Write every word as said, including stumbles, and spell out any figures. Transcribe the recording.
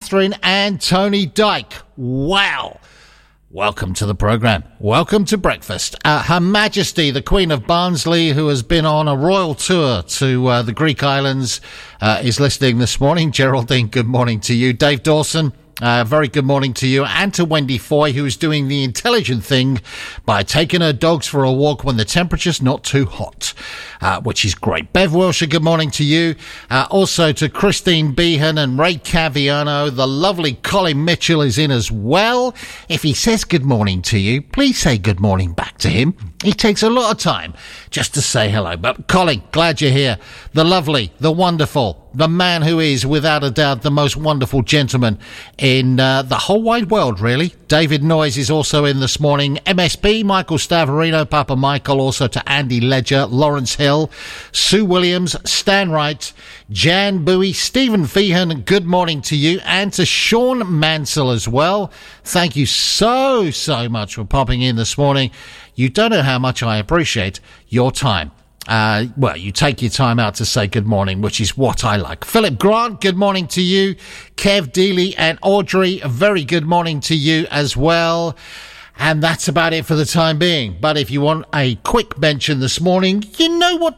Catherine and Tony Dyke. Wow. Welcome to the programme. Welcome to breakfast. Uh, Her Majesty, the Queen of Barnsley, who has been on a royal tour to uh, the Greek islands, uh, is listening this morning. Geraldine, good morning to you. Dave Dawson, uh, very good morning to you. And to Wendy Foy, who is doing the intelligent thing by taking her dogs for a walk when the temperature's not too hot, uh, which is great. Bev Wilshire, good morning to you. Uh, also to Christine Behan and Ray Caviano. The lovely Colin Mitchell is in as well. If he says good morning to you, please say good morning back to him. He takes a lot of time just to say hello. But Colin, glad you're here. The lovely, the wonderful, the man who is, without a doubt, the most wonderful gentleman in uh, the whole wide world, really. David Noyes is also in this morning. M S B, Michael Stavarino, Papa Michael, also to Andy Ledger, Lawrence Hill, Sue Williams, Stan Wright, Jan Bowie, Stephen Feehan, good morning to you, and to Sean Mansell as well. Thank you so, so much for popping in this morning. You don't know how much I appreciate your time. Uh, well, you take your time out to say good morning, which is what I like. Philip Grant, good morning to you. Kev Dealey and Audrey, a very good morning to you as well. And that's about it for the time being. But if you want a quick mention this morning, you know what